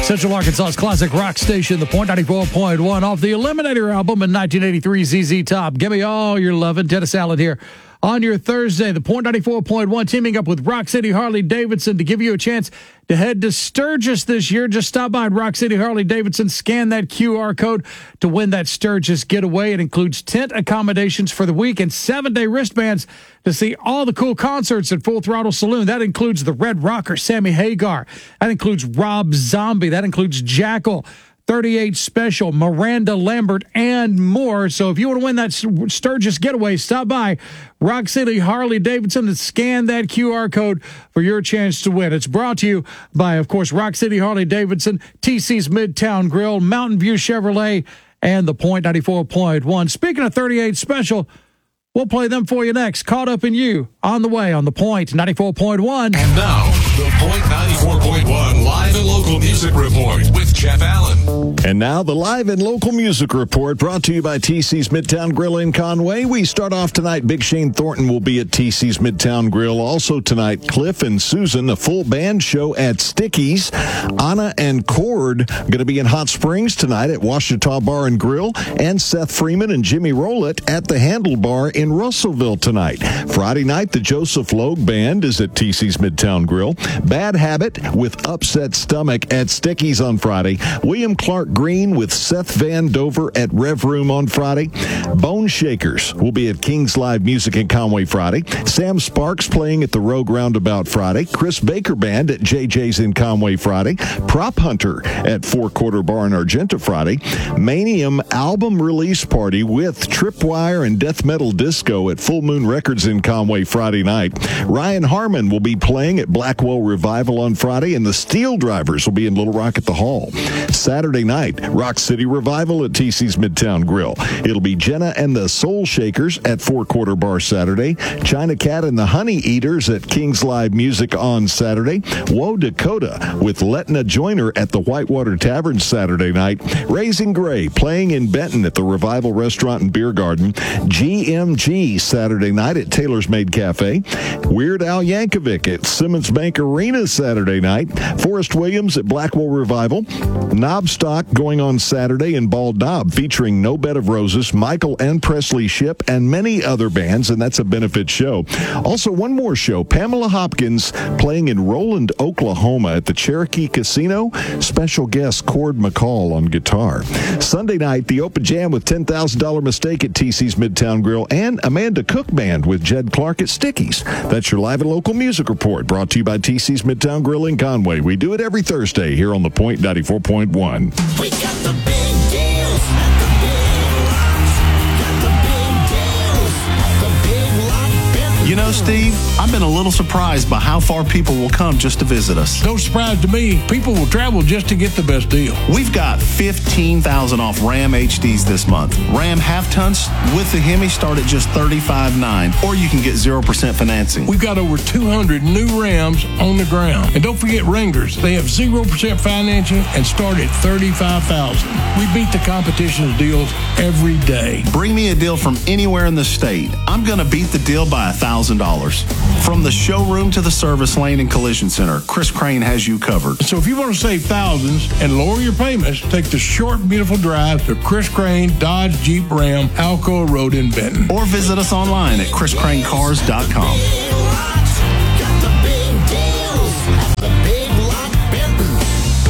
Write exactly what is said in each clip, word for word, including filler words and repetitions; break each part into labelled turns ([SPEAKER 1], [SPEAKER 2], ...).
[SPEAKER 1] Central Arkansas's classic rock station, the Point ninety-four point one, off the Eliminator album in nineteen eighty-three, Z Z Top. Give me all your lovin'. Dennis Allen here on your Thursday. The Point ninety-four point one teaming up with Rock City Harley-Davidson to give you a chance to head to Sturgis this year. Just stop by Rock City Harley-Davidson, scan that Q R code to win that Sturgis getaway. It includes tent accommodations for the week and seven-day wristbands to see all the cool concerts at Full Throttle Saloon. That includes the Red Rocker, Sammy Hagar. That includes Rob Zombie. That includes Jackal, thirty-eight Special, Miranda Lambert, and more. So if you want to win that Sturgis getaway, stop by Rock City Harley-Davidson and scan that Q R code for your chance to win. It's brought to you by, of course, Rock City Harley-Davidson, T C's Midtown Grill, Mountain View Chevrolet, and the Point ninety-four point one. Speaking of thirty-eight Special, we'll play them for you next. Caught Up in You, on the way on the Point ninety-four point one.
[SPEAKER 2] And now, the Point ninety-four point one Live and Local Music Report with Jeff Allen.
[SPEAKER 3] And now, the Live and Local Music Report brought to you by T C's Midtown Grill in Conway. We start off tonight. Big Shane Thornton will be at T C's Midtown Grill. Also tonight, Cliff and Susan, a full band show at Sticky's. Anna and Cord going to be in Hot Springs tonight at Washita Bar and Grill. And Seth Freeman and Jimmy Rowlett at the Handlebar in Russellville tonight. Friday night, the Joseph Logue Band is at T C's Midtown Grill. Bad Habit with Upset Stomach at Sticky's on Friday. William Clark Green with Seth Van Dover at Rev Room on Friday. Bone Shakers will be at King's Live Music in Conway Friday. Sam Sparks playing at the Rogue Roundabout Friday. Chris Baker Band at J J's in Conway Friday. Prop Hunter at Four Quarter Bar in Argenta Friday. Manium album release party with Tripwire and Death Metal Disco at Full Moon Records in Conway Friday night. Ryan Harmon will be playing at Blackwell Revival on Friday, and the Steel Drivers will be in Little Rock at the Hall. Saturday night, Rock City Revival at T C's Midtown Grill. It'll be Jenna and the Soul Shakers at Four Quarter Bar Saturday. China Cat and the Honey Eaters at King's Live Music on Saturday. Woe Dakota with Letna Joyner at the Whitewater Tavern Saturday night. Raising Gray playing in Benton at the Revival Restaurant and Beer Garden. G M G Saturday night at Taylor's Made Cafe. Weird Al Yankovic at Simmons Bank Arena Saturday night. Forrest Williams at Blackwell Revival. Knobstock going on Saturday in Bald Knob featuring No Bed of Roses, Michael and Presley Shipp, and many other bands, and that's a benefit show. Also, one more show, Pamela Hopkins playing in Roland, Oklahoma at the Cherokee Casino. Special guest Cord McCall on guitar. Sunday night, the Open Jam with ten thousand dollars Mistake at T C's Midtown Grill, and Amanda Cook Band with Jed Clark at Sticky's. That's your Live and Local Music Report, brought to you by T C's Midtown Grill in Conway. We do it every Thursday here on the Point ninety-four point one.
[SPEAKER 4] We got the big deals at the Big Lots. Got the big deals at the Big Lot Benton.
[SPEAKER 5] You know, Steve, I've been a little surprised by how far people will come just to visit us.
[SPEAKER 6] No surprise to me. People will travel just to get the best deal.
[SPEAKER 5] We've got fifteen thousand dollars off Ram H Ds this month. Ram half-tons with the Hemi start at just thirty-five nine dollars, or you can get zero percent financing.
[SPEAKER 6] We've got over two hundred new Rams on the ground. And don't forget Wranglers. They have zero percent financing and start at thirty-five thousand dollars. We beat the competition's deals every day.
[SPEAKER 5] Bring me a deal from anywhere in the state. I'm going to beat the deal by one thousand dollars. From the showroom to the service lane and collision center, Chris Crane has you covered.
[SPEAKER 6] So if you want to save thousands and lower your payments, take the short, beautiful drive to Chris Crane Dodge Jeep Ram Alcoa Road in Benton.
[SPEAKER 5] Or visit us online at chris crane cars dot com.
[SPEAKER 4] Big Lots. Got the big deals at the Big Lot Benton.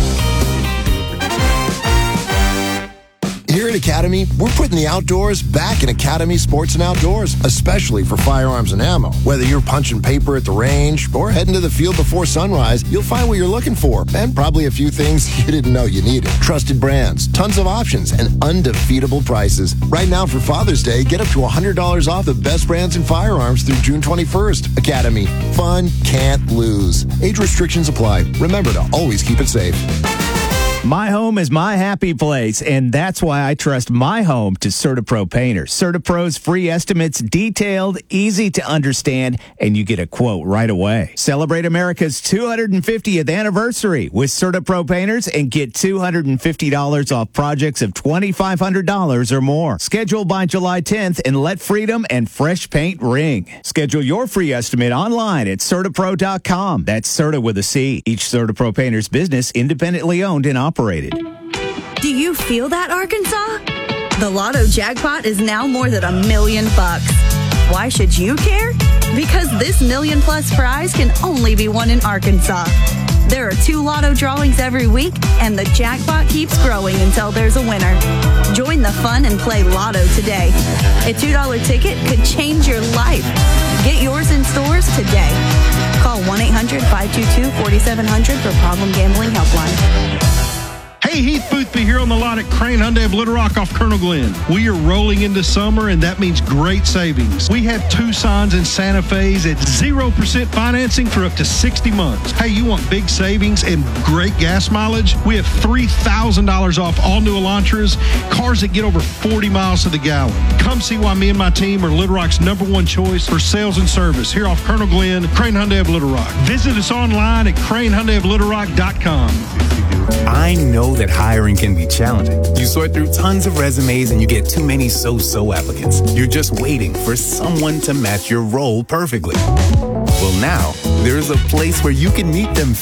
[SPEAKER 7] Here at Academy, we're putting the outdoors back in Academy Sports and Outdoors, especially for firearms and ammo. Whether you're punching paper at the range or heading to the field before sunrise, you'll find what you're looking for, and probably a few things you didn't know you needed. Trusted brands, tons of options, and undefeatable prices. Right now for Father's Day, get up to one hundred dollars off the best brands in firearms through June twenty-first. Academy, fun can't lose. Age restrictions apply. Remember to always keep it safe.
[SPEAKER 8] My home is my happy place, and that's why I trust my home to CertaPro painters. CertaPro's free estimates, detailed, easy to understand, and you get a quote right away. Celebrate America's two hundred fiftieth anniversary with CertaPro painters and get two hundred fifty dollars off projects of twenty-five hundred dollars or more. Schedule by July tenth and let freedom and fresh paint ring. Schedule your free estimate online at Certa Pro dot com. That's Certa with a C. Each CertaPro painter's business independently owned and operated. operated.
[SPEAKER 9] Do you feel that, Arkansas? The Lotto jackpot is now more than a million bucks. Why should you care? Because this million plus prize can only be won in Arkansas. There are two Lotto drawings every week, and the jackpot keeps growing until there's a winner. Join the fun and play Lotto today. A two dollar ticket could change your life. Get yours in stores today. Call one eight hundred five two two four seven zero zero for Problem Gambling Helpline.
[SPEAKER 10] Hey, Heath Boothby here on the lot at Crane Hyundai of Little Rock off Colonel Glenn. We are rolling into summer, and that means great savings. We have Tucsons and Santa Fe's at zero percent financing for up to sixty months. Hey, you want big savings and great gas mileage? We have three thousand dollars off all new Elantras, cars that get over forty miles to the gallon. Come see why me and my team are Little Rock's number one choice for sales and service here off Colonel Glenn, Crane Hyundai of Little Rock. Visit us online at crane hyundai of little rock dot com.
[SPEAKER 11] I know that hiring can be challenging. You sort through tons of resumes and you get too many so-so applicants. You're just waiting for someone to match your role perfectly. Well, now, there's a place where you can meet them